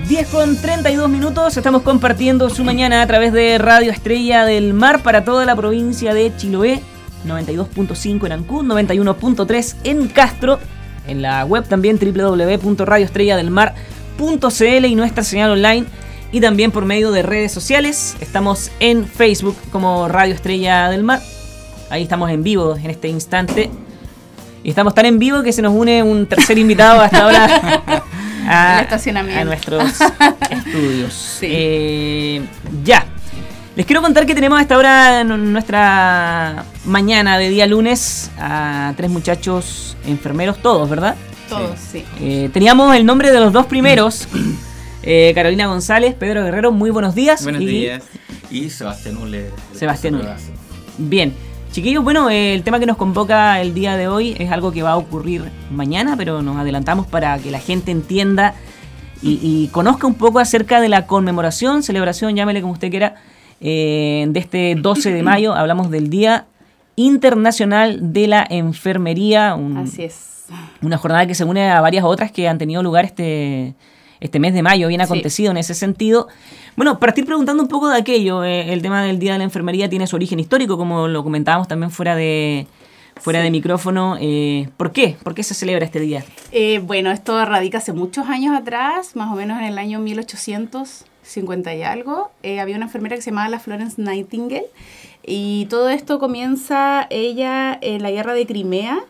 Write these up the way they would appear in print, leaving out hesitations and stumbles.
10:32, estamos compartiendo su mañana a través de Radio Estrella del Mar para toda la provincia de Chiloé, 92.5 en Ancud, 91.3 en Castro, en la web también www.radioestrelladelmar.cl y nuestra señal online, y también por medio de redes sociales. Estamos en Facebook como Radio Estrella del Mar, ahí estamos en vivo en este instante, y estamos tan en vivo que se nos une un tercer invitado hasta ahora el estacionamiento. A nuestros estudios. Sí. Ya. Les quiero contar que tenemos hasta ahora en nuestra mañana de día lunes a 3 muchachos enfermeros, todos, ¿verdad? Todos, sí. Teníamos el nombre de los dos primeros. Carolina González, Pedro Guerrero, muy buenos días. Buenos días. Y Sebastián Ule. Sebastián Ule. Bien. Chiquillos, bueno, el tema que nos convoca el día de hoy es algo que va a ocurrir mañana, pero nos adelantamos para que la gente entienda y conozca un poco acerca de la conmemoración, celebración, llámele como usted quiera, de este 12 de mayo. Hablamos del Día Internacional de la Enfermería. Así es. Una jornada que se une a varias otras que han tenido lugar este mes de mayo, bien acontecido en ese sentido. Bueno, partir preguntando un poco de aquello. El tema del Día de la Enfermería tiene su origen histórico, como lo comentábamos también fuera de micrófono. ¿Por qué? ¿Por qué se celebra este día? Bueno, esto radica hace muchos años atrás, más o menos en el año 1850 y algo. Había una enfermera que se llamaba la Florence Nightingale, y todo esto comienza ella en la guerra de Crimea,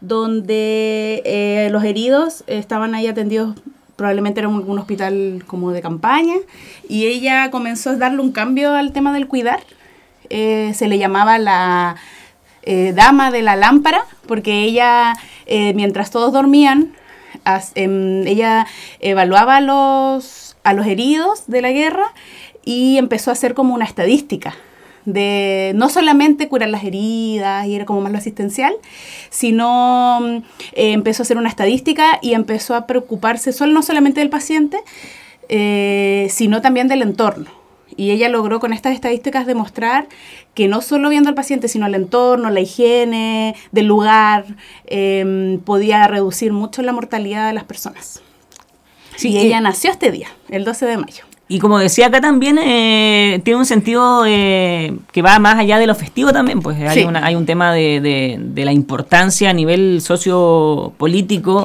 donde los heridos estaban ahí atendidos. Probablemente era un hospital como de campaña, y ella comenzó a darle un cambio al tema del cuidar. Se le llamaba la dama de la lámpara, porque ella, mientras todos dormían, ella evaluaba a los heridos de la guerra y empezó a hacer como una estadística de no solamente curar las heridas y era como más lo asistencial, sino empezó a hacer una estadística y empezó a preocuparse no solamente del paciente, sino también del entorno. Y ella logró con estas estadísticas demostrar que no solo viendo al paciente, sino el entorno, la higiene del lugar, podía reducir mucho la mortalidad de las personas. Sí, y ella nació este día, el 12 de mayo. Y como decía acá también, tiene un sentido que va más allá de lo festivo también, pues hay un tema de la importancia a nivel sociopolítico